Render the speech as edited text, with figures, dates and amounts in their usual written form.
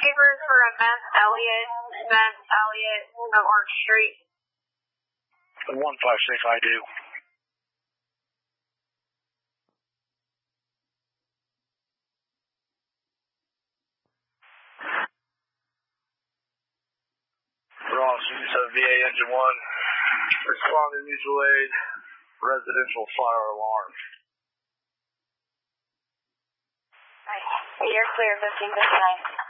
papers for a Vance Elliott of Arch Street? 156, I do. Ross, VA Engine 1, responding mutual aid, residential fire alarm. Right. You're clear, 1559.